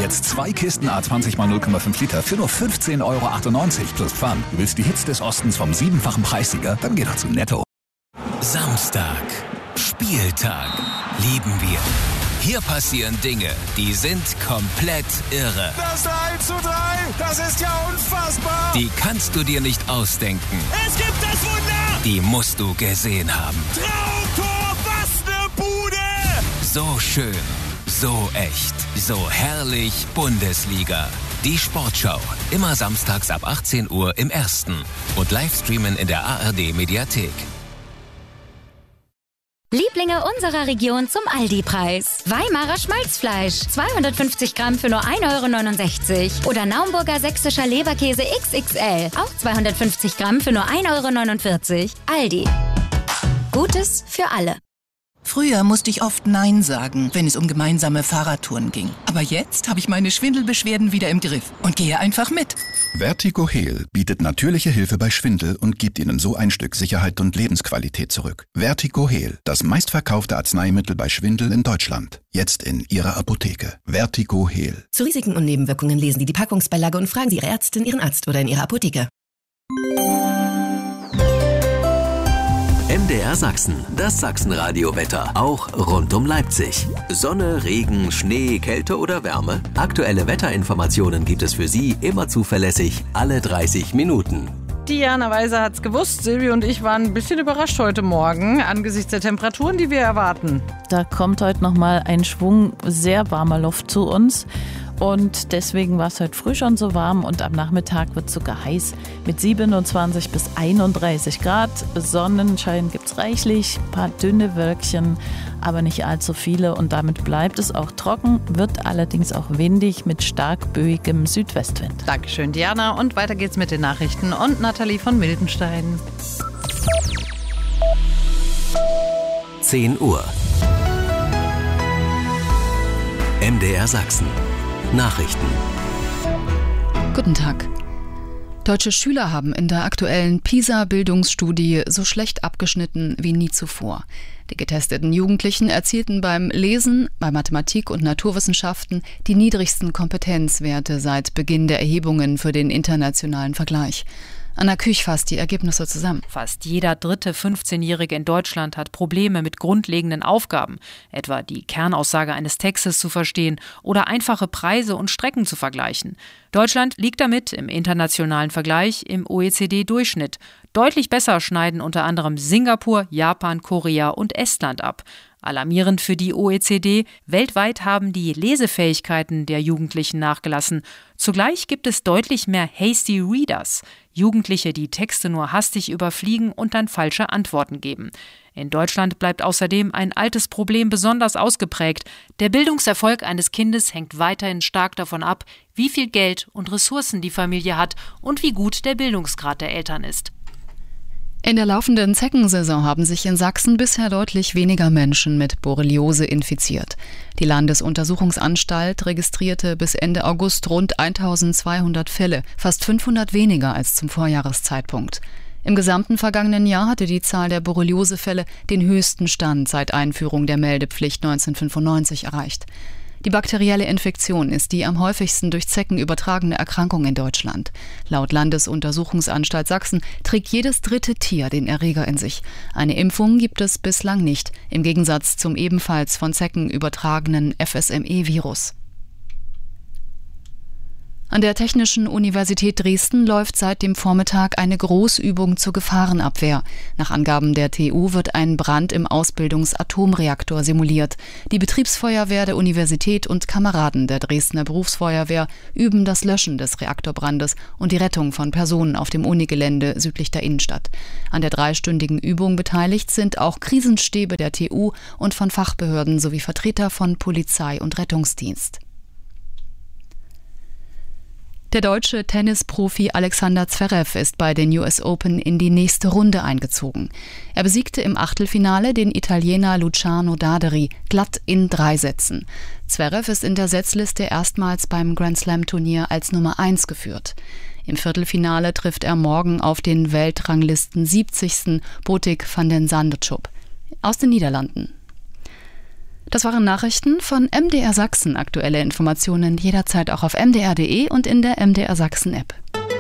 Jetzt 2 Kisten A20 x 0,5 Liter für nur 15,98 € plus Pfand. Du willst die Hits des Ostens vom 7-fachen Preissieger? Dann geh doch zu Netto. Samstag. Spieltag. Lieben wir. Hier passieren Dinge, die sind komplett irre. Das 3:3, das ist ja unfassbar. Die kannst du dir nicht ausdenken. Es gibt das Wunder. Die musst du gesehen haben. Traumtor, was ne Bude. So schön, so echt, so herrlich Bundesliga. Die Sportschau. Immer samstags ab 18 Uhr im Ersten. Und Livestreamen in der ARD-Mediathek. Lieblinge unserer Region zum Aldi-Preis. Weimarer Schmalzfleisch, 250 Gramm für nur 1,69 € Oder Naumburger sächsischer Leberkäse XXL, auch 250 Gramm für nur 1,49 €. Aldi. Gutes für alle. Früher musste ich oft Nein sagen, wenn es um gemeinsame Fahrradtouren ging. Aber jetzt habe ich meine Schwindelbeschwerden wieder im Griff und gehe einfach mit. Vertigo Heal bietet natürliche Hilfe bei Schwindel und gibt Ihnen so ein Stück Sicherheit und Lebensqualität zurück. Vertigo Heal, das meistverkaufte Arzneimittel bei Schwindel in Deutschland. Jetzt in Ihrer Apotheke. Vertigo Heal. Zu Risiken und Nebenwirkungen lesen Sie die Packungsbeilage und fragen Sie Ihre Ärztin, Ihren Arzt oder in Ihrer Apotheke. MDR Sachsen, das Sachsenradio-Wetter, auch rund um Leipzig. Sonne, Regen, Schnee, Kälte oder Wärme? Aktuelle Wetterinformationen gibt es für Sie immer zuverlässig, alle 30 Minuten. Diana Weiser hat's gewusst. Silvi und ich waren ein bisschen überrascht heute Morgen angesichts der Temperaturen, die wir erwarten. Da kommt heute nochmal ein Schwung sehr warmer Luft zu uns. Und deswegen war es heute früh schon so warm und am Nachmittag wird es sogar heiß mit 27 bis 31 Grad. Sonnenschein gibt es reichlich, ein paar dünne Wölkchen, aber nicht allzu viele und damit bleibt es auch trocken, wird allerdings auch windig mit stark böigem Südwestwind. Dankeschön, Diana. Und weiter geht's mit den Nachrichten und Nathalie von Mildenstein. 10 Uhr. MDR Sachsen. Nachrichten. Guten Tag. Deutsche Schüler haben in der aktuellen PISA-Bildungsstudie so schlecht abgeschnitten wie nie zuvor. Die getesteten Jugendlichen erzielten beim Lesen, bei Mathematik und Naturwissenschaften die niedrigsten Kompetenzwerte seit Beginn der Erhebungen für den internationalen Vergleich. Anna Küch fasst die Ergebnisse zusammen. Fast jeder dritte 15-Jährige in Deutschland hat Probleme mit grundlegenden Aufgaben, etwa die Kernaussage eines Textes zu verstehen oder einfache Preise und Strecken zu vergleichen. Deutschland liegt damit im internationalen Vergleich im OECD-Durchschnitt. Deutlich besser schneiden unter anderem Singapur, Japan, Korea und Estland ab. Alarmierend für die OECD, weltweit haben die Lesefähigkeiten der Jugendlichen nachgelassen. Zugleich gibt es deutlich mehr Hasty Readers, Jugendliche, die Texte nur hastig überfliegen und dann falsche Antworten geben. In Deutschland bleibt außerdem ein altes Problem besonders ausgeprägt. Der Bildungserfolg eines Kindes hängt weiterhin stark davon ab, wie viel Geld und Ressourcen die Familie hat und wie gut der Bildungsgrad der Eltern ist. In der laufenden Zeckensaison haben sich in Sachsen bisher deutlich weniger Menschen mit Borreliose infiziert. Die Landesuntersuchungsanstalt registrierte bis Ende August rund 1200 Fälle, fast 500 weniger als zum Vorjahreszeitpunkt. Im gesamten vergangenen Jahr hatte die Zahl der Borreliosefälle den höchsten Stand seit Einführung der Meldepflicht 1995 erreicht. Die bakterielle Infektion ist die am häufigsten durch Zecken übertragene Erkrankung in Deutschland. Laut Landesuntersuchungsanstalt Sachsen trägt jedes dritte Tier den Erreger in sich. Eine Impfung gibt es bislang nicht, im Gegensatz zum ebenfalls von Zecken übertragenen FSME-Virus. An der Technischen Universität Dresden läuft seit dem Vormittag eine Großübung zur Gefahrenabwehr. Nach Angaben der TU wird ein Brand im Ausbildungsatomreaktor simuliert. Die Betriebsfeuerwehr der Universität und Kameraden der Dresdner Berufsfeuerwehr üben das Löschen des Reaktorbrandes und die Rettung von Personen auf dem Unigelände südlich der Innenstadt. An der 3-stündigen Übung beteiligt sind auch Krisenstäbe der TU und von Fachbehörden sowie Vertreter von Polizei und Rettungsdienst. Der deutsche Tennisprofi Alexander Zverev ist bei den US Open in die nächste Runde eingezogen. Er besiegte im Achtelfinale den Italiener Luciano Daderi glatt in 3 Sätzen. Zverev ist in der Setzliste erstmals beim Grand-Slam-Turnier als Nummer 1 geführt. Im Viertelfinale trifft er morgen auf den Weltranglisten 70. Botic van den Zandschulp aus den Niederlanden. Das waren Nachrichten von MDR Sachsen. Aktuelle Informationen jederzeit auch auf mdr.de und in der MDR Sachsen App.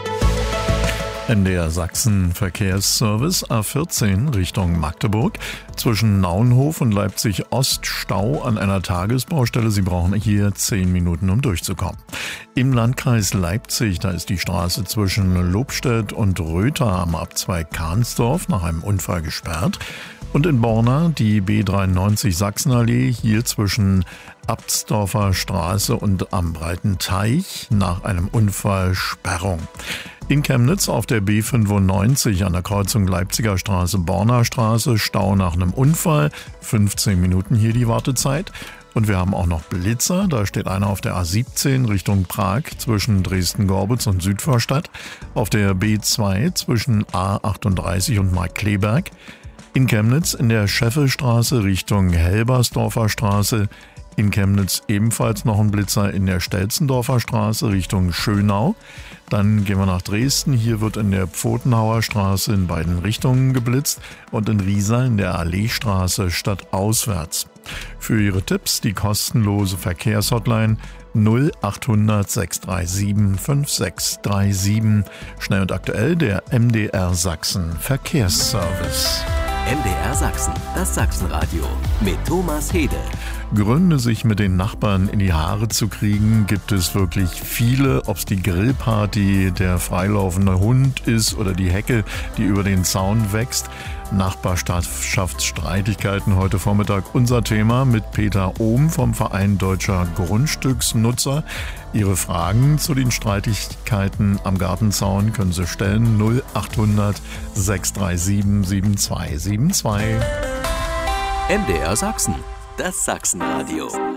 MDR Sachsen Verkehrsservice A14 Richtung Magdeburg. Zwischen Naunhof und Leipzig Ost Stau an einer Tagesbaustelle. Sie brauchen hier 10 Minuten, um durchzukommen. Im Landkreis Leipzig, da ist die Straße zwischen Lobstedt und Röther am Abzweig Kahnsdorf nach einem Unfall gesperrt. Und in Borna die B93 Sachsenallee, hier zwischen Abtsdorfer Straße und am Breiten Teich nach einem Unfall Sperrung. In Chemnitz auf der B95 an der Kreuzung Leipziger Straße, Borner Straße, Stau nach einem Unfall, 15 Minuten hier die Wartezeit. Und wir haben auch noch Blitzer, da steht einer auf der A17 Richtung Prag zwischen Dresden-Gorbitz und Südvorstadt, auf der B2 zwischen A38 und Markkleeberg. In Chemnitz in der Scheffelstraße Richtung Helbersdorfer Straße. In Chemnitz ebenfalls noch ein Blitzer in der Stelzendorfer Straße Richtung Schönau. Dann gehen wir nach Dresden. Hier wird in der Pfotenhauer Straße in beiden Richtungen geblitzt und in Riesa in der Alleestraße stadtauswärts. Für Ihre Tipps die kostenlose Verkehrshotline 0800 637 5637. Schnell und aktuell der MDR Sachsen Verkehrsservice. MDR Sachsen, das Sachsenradio mit Thomas Hede. Gründe, sich mit den Nachbarn in die Haare zu kriegen, gibt es wirklich viele. Ob es die Grillparty, der freilaufende Hund ist oder die Hecke, die über den Zaun wächst. Nachbarschaftsstreitigkeiten heute Vormittag unser Thema mit Peter Ohm vom Verein Deutscher Grundstücksnutzer. Ihre Fragen zu den Streitigkeiten am Gartenzaun können Sie stellen 0800 637 7272. MDR Sachsen, das Sachsenradio.